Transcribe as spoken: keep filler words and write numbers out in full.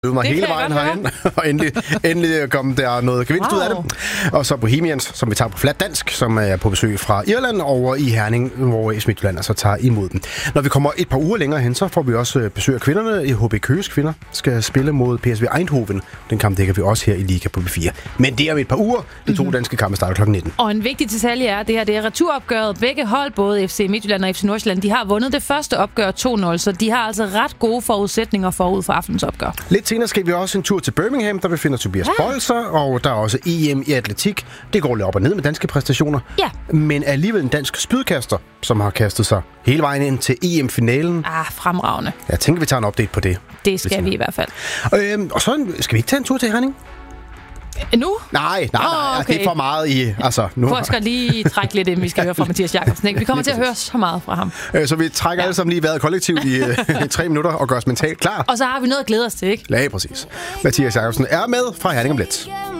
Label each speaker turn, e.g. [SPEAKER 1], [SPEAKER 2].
[SPEAKER 1] mig hele vejen herhen, og endelig, endelig kom der noget gevinst wow. ud af det. Og så Bohemians, som vi tager på flat dansk, som er på besøg fra Irland over i Herning, hvor S M Midtjylland altså tager imod dem. Når vi kommer et par uger længere hen, så får vi også besøg af kvinderne. I H B Køges kvinder skal spille mod P S V Eindhoven. Den kamp dækker vi også her i Liga på B fire. Men det er om et par uger. De to danske kampe starter klokken nitten.
[SPEAKER 2] Og en vigtig detalje er, at det her det er returopgøret. Begge hold, både F C Midtjylland og F C Nordsjælland, de har vundet det første opgør to nul, så de har altså ret gode forudsætninger forud for aftens opgør.
[SPEAKER 1] Lidt senere skal vi også en tur til Birmingham, der befinder Tobias ja. Bolser, og der er også E M i atletik. Det går lidt op og ned med danske præstationer,
[SPEAKER 2] ja.
[SPEAKER 1] men alligevel en dansk spydkaster, som har kastet sig hele vejen ind til E M-finalen.
[SPEAKER 2] Ah, fremragende.
[SPEAKER 1] Jeg tænker, vi tager en update på det.
[SPEAKER 2] Det skal vi i hvert fald.
[SPEAKER 1] Øhm, og så skal vi ikke tage en tur til Herning?
[SPEAKER 2] Nu?
[SPEAKER 1] Nej, nej, nej.
[SPEAKER 2] Oh, okay.
[SPEAKER 1] Det er for meget i... Altså, nu.
[SPEAKER 2] Folk skal lige trække lidt ind, vi skal høre fra Mathias Jakobsen. Ikke? Vi kommer til at høre så meget fra ham.
[SPEAKER 1] Øh, så vi trækker ja. alle sammen lige vejret kollektivt i øh, tre minutter og gør os mentalt klar.
[SPEAKER 2] Og så har vi noget at glæde os til, ikke?
[SPEAKER 1] Ja, præcis. Mathias Jakobsen er med fra Herning om lidt.